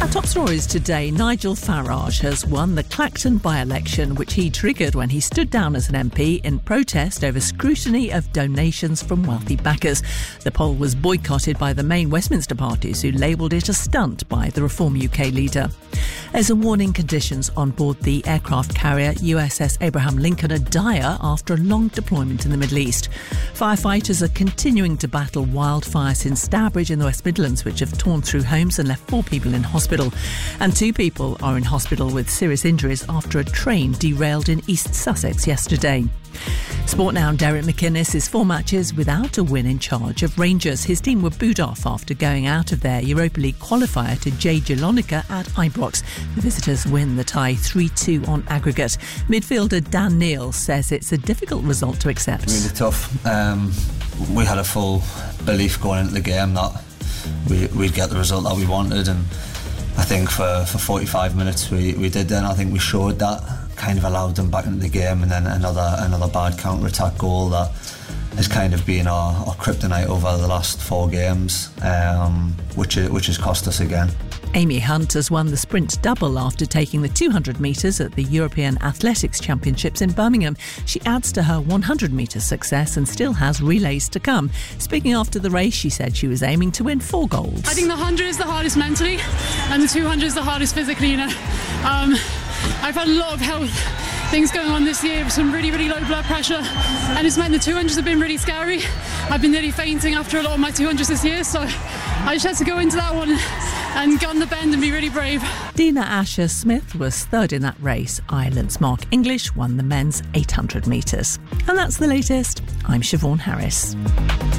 Our top stories today. Nigel Farage has won the Clacton by-election, which he triggered when he stood down as an MP in protest over scrutiny of donations from wealthy backers. The poll was boycotted by the main Westminster parties, who labelled it a stunt by the Reform UK leader. As a warning, conditions on board the aircraft carrier USS Abraham Lincoln are dire after a long deployment in the Middle East. Firefighters are continuing to battle wildfires in Stourbridge in the West Midlands, which have torn through homes and left 4 people in hospital. And 2 people are in hospital with serious injuries after a train derailed in East Sussex yesterday. Sport now. Derek McInnes is 4 matches without a win in charge of Rangers. His team were booed off after going out of their Europa League qualifier to J Jalonica at Ibrox. The visitors win the tie 3-2 on aggregate. Midfielder Dan Neil says it's a difficult result to accept. Really tough. We had a full belief going into the game that we'd get the result that we wanted, and I think for 45 minutes we did then. I think we showed that, kind of allowed them back into the game, and then another bad counter-attack goal that has kind of been our kryptonite over the last 4 games, which has cost us again. Amy Hunt has won the sprint double after taking the 200 metres at the European Athletics Championships in Birmingham. She adds to her 100 metre success and still has relays to come. Speaking after the race, she said she was aiming to win 4 golds. I think the 100 is the hardest mentally and the 200 is the hardest physically. I've had a lot of health things going on this year, some really, really low blood pressure, and it's meant the 200s have been really scary. I've been nearly fainting after a lot of my 200s this year, so I just had to go into that one and gun the bend and be really brave. Dina Asher-Smith was 3rd in that race. Ireland's Mark English won the men's 800 metres. And that's the latest. I'm Siobhan Harris.